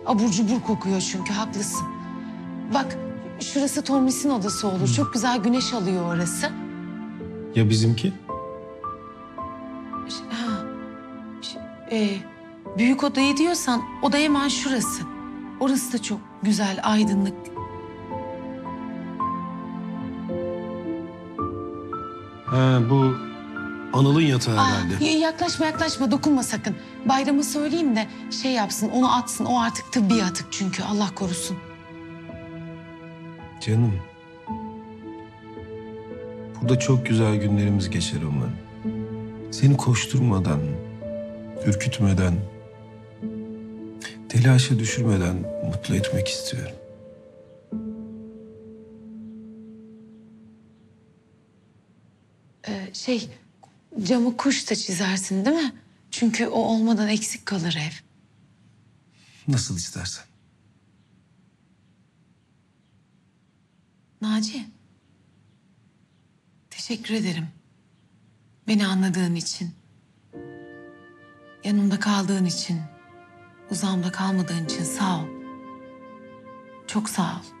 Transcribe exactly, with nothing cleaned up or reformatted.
Abur cubur kokuyor çünkü, haklısın. Bak, şurası Tomris'in odası olur. Hı. Çok güzel güneş alıyor orası. Ya bizimki? Ş- Ha, ş- e, büyük odayı diyorsan oda hemen şurası. Orası da çok güzel, aydınlık. Ha, bu Anıl'ın yatağı Aa, herhalde. y- yaklaşma yaklaşma, dokunma sakın. Bayram'a söyleyeyim de şey yapsın, onu atsın. O artık tıbbi atık çünkü, Allah korusun. Canım. Burada çok güzel günlerimiz geçer umarım. Seni koşturmadan, ürkütmeden, telaşa düşürmeden mutlu etmek istiyorum. Ee, şey, camı kuş da çizersin değil mi? Çünkü o olmadan eksik kalır ev. Nasıl istersen. Naci, teşekkür ederim. Beni anladığın için. Yanımda kaldığın için. Uzağımda kalmadığın için sağ ol. Çok sağ ol.